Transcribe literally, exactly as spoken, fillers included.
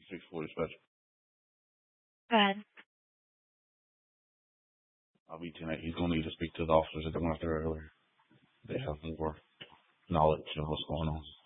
speaks Polish, but Good. I'll be tonight. He's going to need to speak to the officers that went after earlier. They have more knowledge of what's going on.